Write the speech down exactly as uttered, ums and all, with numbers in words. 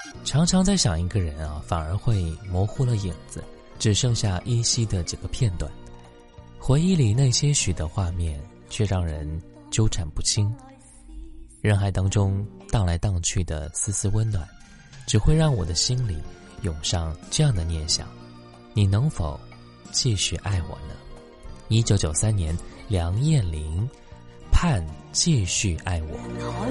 常常在想一个人啊，反而会模糊了影子，只剩下依稀的几个片段。回忆里那些许的画面，却让人纠缠不清。人海当中荡来荡去的丝丝温暖，只会让我的心里涌上这样的念想：你能否继续爱我呢？一九九三年，梁艳玲，盼继续爱我。